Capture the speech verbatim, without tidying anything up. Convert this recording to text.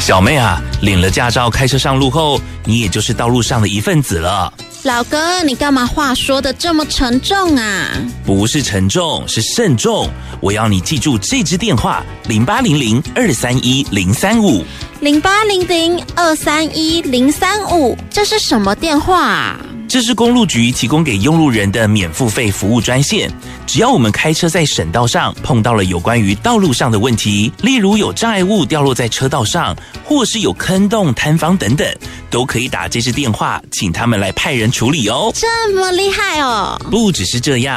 小妹啊，领了驾照开车上路后，你也就是道路上的一份子了。 老哥，你干嘛话说的这么沉重啊？ 不是沉重，是慎重。我要你记住这支电话：零八零零二三一零三五。 零八零零二三一零三五，这是什么电话啊？ 这是公路局提供给用路人的免付费服务专线。只要我们开车在省道上碰到了有关于道路上的问题，例如有障碍物掉落在车道上，或是有坑洞、坍方等等，都可以打这支电话，请他们来派人处理哦。 这么厉害哦！ 不只是这样，